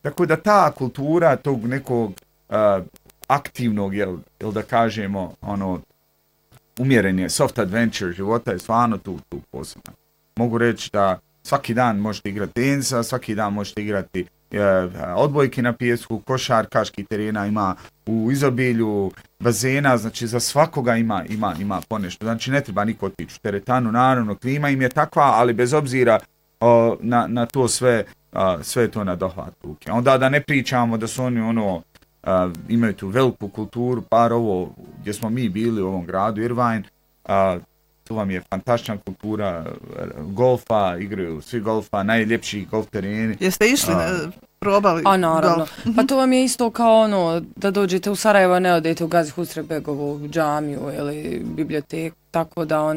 Tako da ta kultura tog nekog aktivnog, jel da kažemo, umjerenje, soft adventure života je stvarno tu posebno. Mogu reći da svaki dan možete igrati tenisa, svaki dan možete igrati odbojke na pijesku, košarkaški terena ima u izobilju, bazena, znači za svakoga ima ponešto. Znači ne treba niko otići u teretanu, naravno klima im je takva, ali bez obzira na to sve je to na dohvat ruke. Onda da ne pričamo da su oni imaju tu veliku kulturu, par ovo gdje smo mi bili u ovom gradu Irvine, tu vam je fantastična kultura golfa, igraju svi golfa, najljepši golf tereni. Jeste išli, probali naravno. Golf? Pa to vam je isto kao da dođete u Sarajevo, ne odete u Gazi Husrebegovu džamiju ili biblioteku, tako da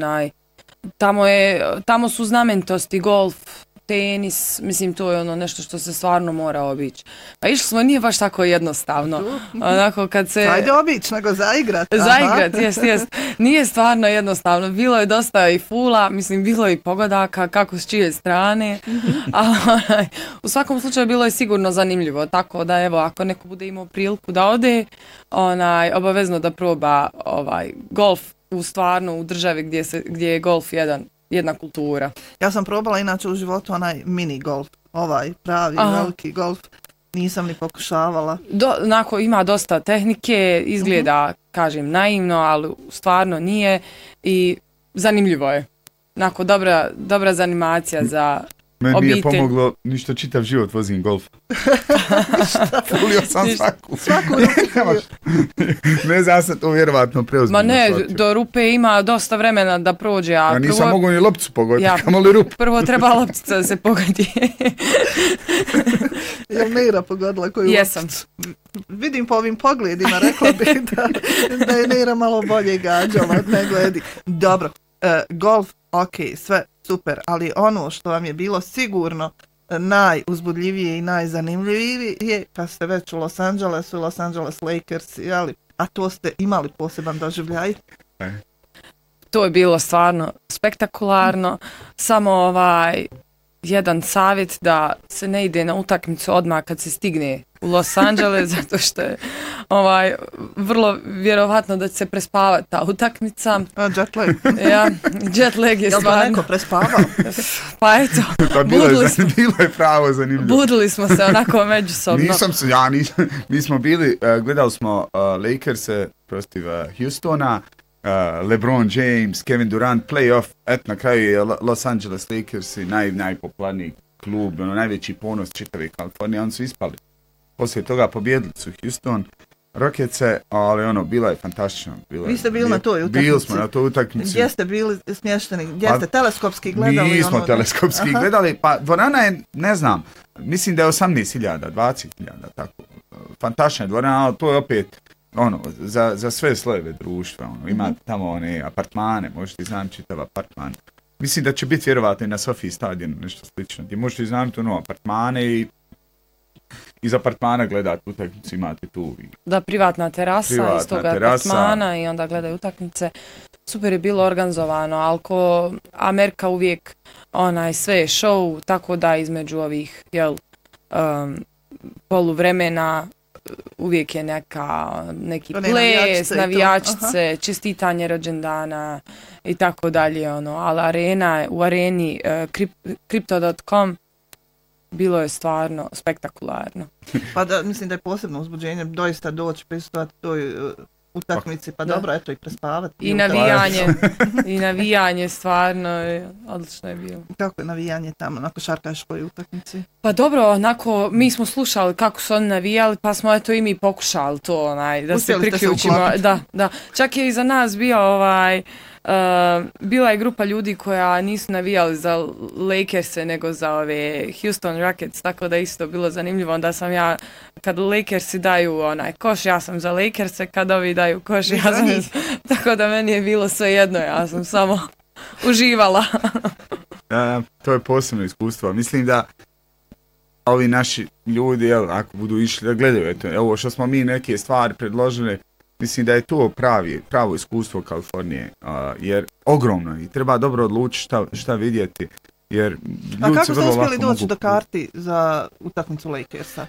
tamo su znamenitosti golf, tenis, mislim to je nešto što se stvarno mora obići. Pa išli smo, nije baš tako jednostavno. Onako kad se... Ajde obići, nego zaigrati. Zaigrati, jest. Nije stvarno jednostavno. Bilo je dosta i fula, mislim bilo je i pogodaka, kako s čije strane. Ali u svakom slučaju bilo je sigurno zanimljivo. Tako da evo, ako neko bude imao priliku da ode, obavezno da proba golf u državi gdje je golf jedna kultura. Ja sam probala inače u životu onaj mini golf, pravi veliki golf, nisam ni pokušavala. Ima dosta tehnike, izgleda, kažem, naivno, ali stvarno nije i zanimljivo je. Dobra zanimacija za meni obitelj. Nije pomoglo, ništa, čitav život vozim golf. Fulio sam svaku. Ne znam se to vjerovatno preozbiljno. Ma ne, do rupe ima dosta vremena da prođe. Ja nisam mogao ni lopticu pogoditi, kamoli rupu. Prvo treba loptica da se pogodi. Je li Neira pogodila koju Jesam. lopticu? Vidim po ovim pogledima, rekla bih da je Neira malo bolje gađala nego Edi. Dobro, golf, ok, sve super, ali ono što vam je bilo sigurno najuzbudljivije i najzanimljivije je kad ste već u Los Angelesu, Los Angeles Lakers, a to ste imali poseban doživljaj. To je bilo stvarno spektakularno, samo jedan savjet da se ne ide na utakmicu odmah kad se stigne u Los Angeles, zato što je vrlo vjerovatno da će se prespavati ta utakmica. Jet lag. Ja, jet lag je stvarno. Jel to neko prespavao? Pa eto, bilo je pravo zanimljivo. Budili smo se onako međusobno. Mi smo bili, gledali smo Lakers-e protiv Houstona, LeBron James, Kevin Durant, playoff, na kraju je Los Angeles Lakers i najpopularniji klub, najveći ponos čitave Kalifornije, oni su ispali. Poslije toga pobjedili su Houston Rocketse, ali bilo je fantastično. Vi ste bili na toj utakmici? Bili smo na toj utakmici. Gdje ste bili smješteni? Gdje ste teleskopski gledali? Nismo teleskopski gledali, pa dvorana je, ne znam, mislim da je 18.000, 20.000, tako. Fantastična dvorana, ali to je opet za sve slojeve društva, imate tamo one apartmane, možete iznajmiti čitav apartman. Mislim da će biti vjerovatno i na Sofiji stadionu nešto slično, gdje možete iznajmiti apartmane i iz apartmana gledati utakmicu, imate tu. Da, privatna terasa iz toga apartmana i onda gledaju utakmice. Super je bilo organizovano, ali ko Amerika uvijek sve je show, tako da između ovih poluvremena uvijek je neki ples, navijačice, čestitanje rođendana i tako dalje, ali u areni Crypto.com bilo je stvarno spektakularno. Pa mislim da je posebno uzbuđenje doista doći prisustvovati toj utakmici, pa dobro, eto i prespavati. I navijanje stvarno, odlično je bilo. Kako je navijanje tamo na košarkaškoj utakmici? Pa dobro, mi smo slušali kako su oni navijali, pa smo eto i mi pokušali to, da se priključimo. Da. Čak je i za nas bio bila je grupa ljudi koja nisu navijali za Lakers-e nego za ove Houston Rockets, tako da isto bilo zanimljivo. Onda sam ja, kad Lakersi daju koš, ja sam za Lakers-e, kad ovi daju koš, ja sam tako da meni je bilo sve jedno, ja sam samo uživala. To je posebno iskustvo. Mislim da ovi naši ljudi, ako budu išli da gledaju, ovo što smo mi neke stvari predložili, mislim da je to pravo iskustvo Kalifornije, jer ogromno i treba dobro odlučiti šta vidjeti. Jer a kako ste uspjeli doći do karti za utakmicu Lakersa?